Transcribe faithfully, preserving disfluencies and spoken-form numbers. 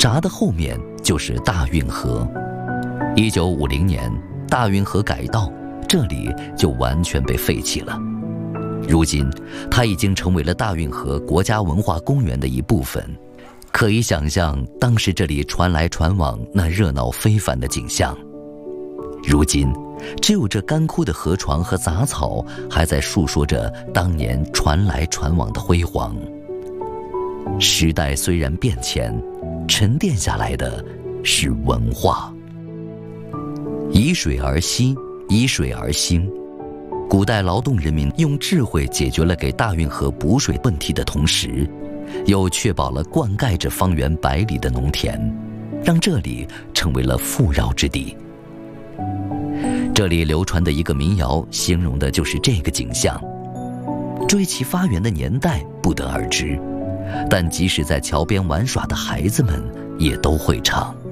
闸的后面就是大运河。一九五零年，大运河改道，这里就完全被废弃了。如今，它已经成为了大运河国家文化公园的一部分。可以想象当时这里传来传往那热闹非凡的景象。如今，只有这干枯的河床和杂草还在述说着当年传来传往的辉煌。时代虽然变迁，沉淀下来的是文化。以水而息，以水而兴。古代劳动人民用智慧解决了给大运河补水问题的同时，又确保了灌溉着方圆百里的农田，让这里成为了富饶之地。这里流传的一个民谣形容的就是这个景象。追其发源的年代不得而知，但即使在桥边玩耍的孩子们也都会唱。